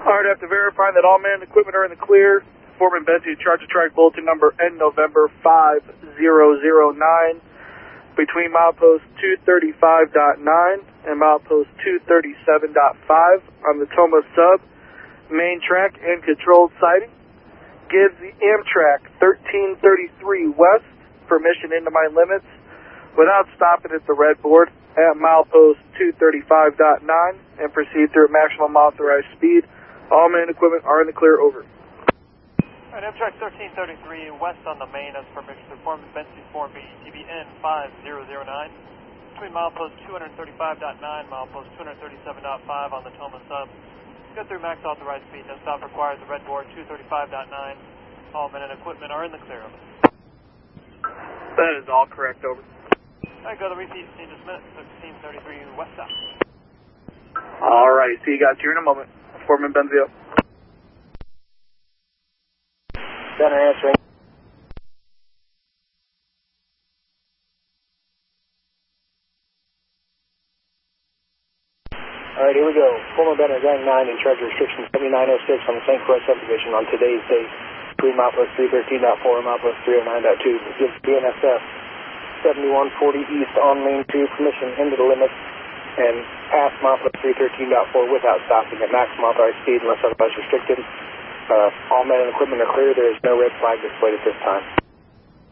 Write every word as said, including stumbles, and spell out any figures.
Alright, after verifying that all men and equipment are in the clear, Foreman Benzie, charge of track bulletin number N November five zero zero nine between milepost two thirty-five point nine and milepost two thirty-seven point five on the Toma sub, main track and controlled sighting. Gives the Amtrak thirteen thirty-three west permission into my limits without stopping at the red board at milepost two thirty-five point nine and proceed through maximum authorized speed. All men and equipment are in the clear, over. All right, Amtrak thirteen thirty-three west on the main as permission to Foreman Benzie Form B, T B N five zero zero nine. Between milepost two thirty-five point nine, milepost two thirty-seven point five on the Toma sub. Go through max authorized speed. No stop required. The red board two thirty-five point nine. All men and equipment are in the clear, over. That is all correct, over. All right, go to repeat. See just a minute. thirteen thirty-three west south. Alright, see you guys here in a moment. Foreman Benzie. Center answering. Alright, here we go. Foreman Benner, Gang nine, in charge of restriction seventy-nine oh six on the Saint Croix subdivision on today's date. Between milepost three thirteen point four and milepost three oh nine point two. Gives B N S F seventy-one forty east on Main two permission into the limits and past milepost three thirteen point four without stopping at maximum authorized speed unless otherwise restricted. Uh, all men and equipment are clear. There is no red flag displayed at this time.